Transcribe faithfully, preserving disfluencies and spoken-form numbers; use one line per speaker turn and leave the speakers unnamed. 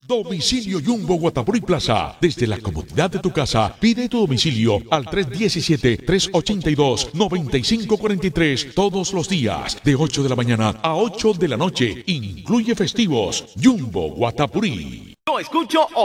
Domicilio Jumbo Guatapurí Plaza. Desde la comodidad de tu casa, pide tu domicilio al tres uno siete, tres ocho dos, nueve cinco cuatro tres todos los días, de ocho de la mañana a ocho de la noche. Incluye festivos. Jumbo Guatapurí.
Yo escucho